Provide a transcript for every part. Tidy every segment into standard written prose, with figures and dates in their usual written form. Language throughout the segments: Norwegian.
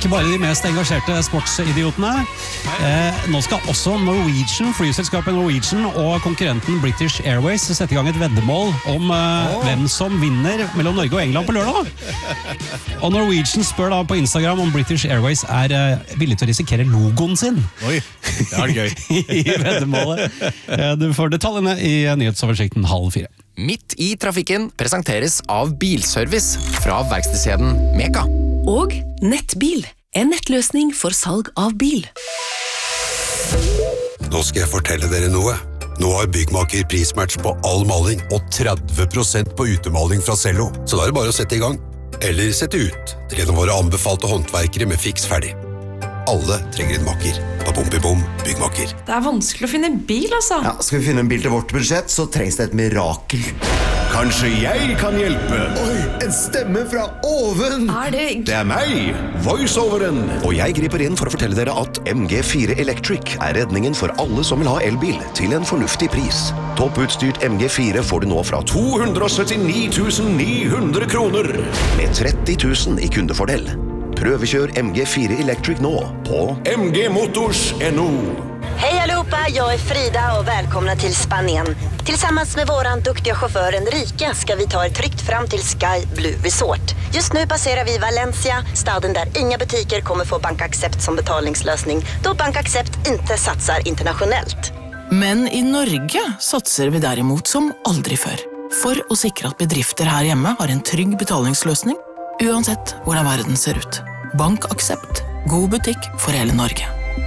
ikke bare de mest engasjerte sportsidiotene. Nå skal også Norwegian, flyselskapet Norwegian og konkurrenten British Airways sette i gang et veddemål om hvem som vinner mellom Norge og England på lørdag. Og Norwegian spør da på Instagram om British Airways villig til å risikere logoen sin. Oi, det er gøy. I veddemålet. Du får detaljene i nyhetsoversikten 3:30. Midt i trafikken presenteres av Bilservice fra verkstedskjeden Meka. Og Nettbil, en nettløsning for salg av bil. Nå skal jeg fortelle dere noe. Nå har Byggmaker prismatch på all maling og 30% på utemaling fra Cello. Så da er det bare å sette i gang. Eller sette ut. Det er en av våre anbefalte håndverkere med fiks ferdig. Alle trenger en makker. Bom, Byggmaker. Det er vanskelig å finne en bil, altså. Ja, skal vi finne en bil til vårt budsjett, så trengs det et mirakel. Kanskje jeg kan hjelpe? Oi, en stemme fra oven! Det er meg, voiceoveren. Og jeg griper inn for å fortelle dere at MG4 Electric er redningen for alle som vil ha elbil til en fornuftig pris. Topputstyrt MG4 får du nå fra 279 900 kroner. Med 30 000 i kundefordel. Prövekör MG4 Electric nå på mgmotors.no. Hej allihopa, jag är Frida och välkomna till Spanien. Tillsammans med våran duktiga chaufför Enrique ska vi ta er tryggt fram till Sky Blue Resort. Just nu passerar vi Valencia, staden där inga butiker kommer få BankAccept som betalningslösning, då BankAccept inte satsar internationellt. Men i Norge satser vi derimot som aldri før. For å sikre at bedrifter her hjemme har en trygg betalingsløsning, uansett hvordan verden ser ut. BankAccept. God butikk for hele Norge.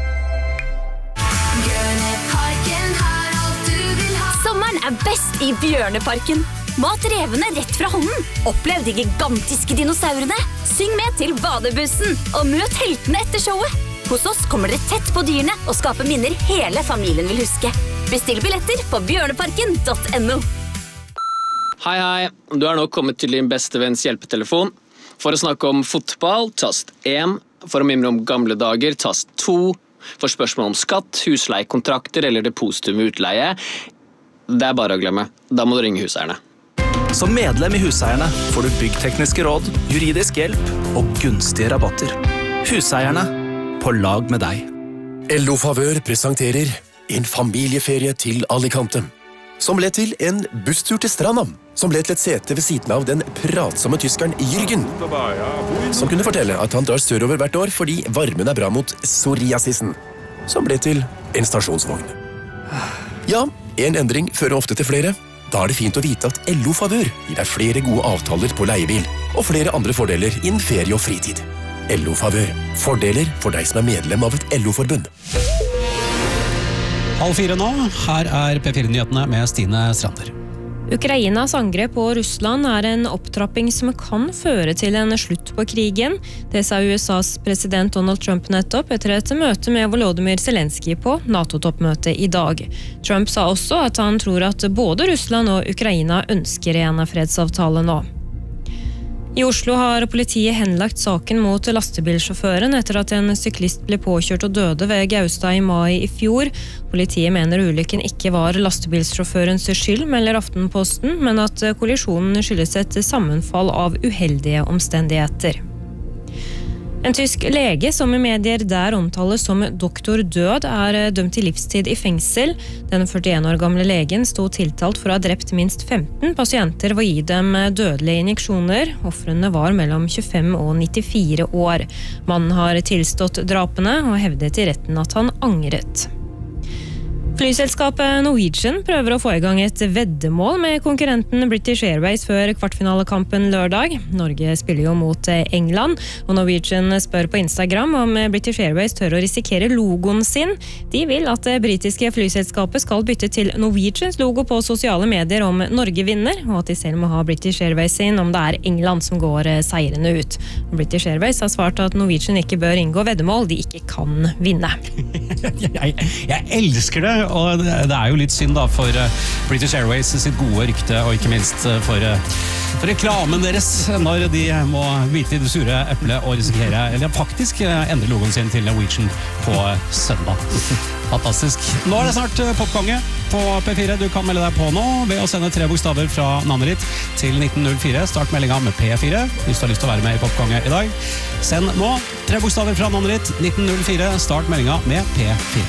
Sommeren er best i Bjørneparken. Mat revene rett fra hånden. Opplev de gigantiske dinosaurene. Syng med til badebussen. Og møt heltene etter showet. Hos oss kommer dere tett på dyrene og skaper minner hele familien vil huske. Bestill billetter på bjørneparken.no. Hei, du er nå kommet til din beste venns hjelpetelefon. For å snakke om fotball, tast 1. For å mimre om gamle dager, tast 2. For spørsmål om skatt, husleiekontrakter eller depositum utleie, det er bare å glemme. Da må du ringe Huseierne. Som medlem i Huseierne får du byggtekniske råd, juridisk hjelp og gunstige rabatter. Huseierne, på lag med deg. LO Favør presenterer en familieferie til Alicante, som ble til en busstur til Stranda, som ble til et sete ved siden av den pratsomme tyskeren Jürgen, som kunne fortelle at han drar sørover hvert år fordi varmen er bra mot psoriasisen, som ble til en stasjonsvogn. Ja, en endring fører ofte til flere. Da er det fint å vite at LO Favør gir deg flere gode avtaler på leiebil, og flere andre fordeler innen ferie og fritid. LO Favør. Fordeler for deg som er medlem av et LO-forbund. 3:30 nå. Her er P4-nyhetene med Stine Strander. Ukrainas angrep på Russland er en opptrapping som kan føre til en slutt på krigen. Det sa USAs president Donald Trump nettopp etter et møte med Volodymyr Zelensky på NATO-toppmøtet i dag. Trump sa også at han tror at både Russland og Ukraina ønsker en fredsavtale nå. I Oslo har politiet henlagt saken mot lastebilsjåføren etter at en syklist ble påkjørt og døde ved Gaustad i mai i fjor. Politiet mener ulykken ikke var lastebilsjåførens skyld, melder Aftenposten, men at kollisjonen skyldes et sammenfall av uheldige omstendigheter. En tysk lege som i medier der omtales som doktor Død er dømt til livstid i fengsel. Den 41 år gamle legen sto tiltalt for å ha drept minst 15 pasienter ved å gi dem dødelige injeksjoner. Ofrene var mellom 25 og 94 år. Mannen har tilstått drapene og hevdet i retten at han angret. Flyselskapet Norwegian prøver å få i gang et veddemål med konkurrenten British Airways før kvartfinalekampen lørdag. Norge spiller jo mot England, og Norwegian spør på Instagram om British Airways tør å risikere logoen sin. De vil at det britiske flyselskapet skal bytte til Norwegians logo på sosiale medier om Norge vinner, og at de selv må ha British Airways sin om det er England som går seirende ut. British Airways har svart at Norwegian ikke bør inngå veddemål de ikke kan vinne. Jeg elsker det! og det jo litt synd da for British Airways sitt gode rykte, og ikke minst for reklamen deres når de må bite i det sure eplet og risikere, eller faktisk endre logoen sin til Norwegian på søndag. Fantastisk. Nå det snart popkonge på P4. Du kan melde deg på nå ved å sende 3 bokstaver fra navnet ditt til 1904. Start meldinga med P4 hvis du har lyst til å være med i popkonge i dag. Send nå 3 bokstaver fra navnet ditt, 1904. Start meldinga med P4.